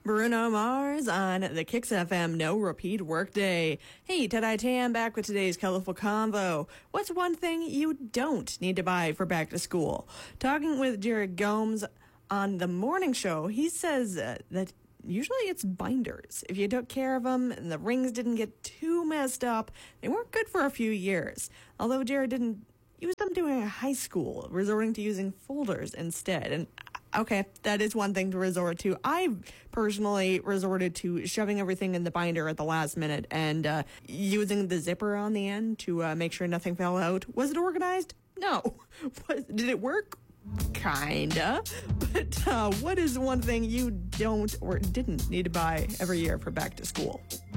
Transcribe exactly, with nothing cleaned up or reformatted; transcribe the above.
Bruno Mars on the Kicks F M No Repeat Workday. Hey, Ted Tam back with today's colorful convo. What's one thing you don't need to buy for back to school? Talking with Jared Gomes on the morning show, he says uh, that usually it's binders. If you took care of them and the rings didn't get too messed up, they weren't good for a few years. Although Jared didn't use them during high school, resorting to using folders instead. And okay, that is one thing to resort to. I personally resorted to shoving everything in the binder at the last minute and uh, using the zipper on the end to uh, make sure nothing fell out. Was it organized? No. Was, did it work? Kinda. But uh, what is one thing you don't or didn't need to buy every year for back to school?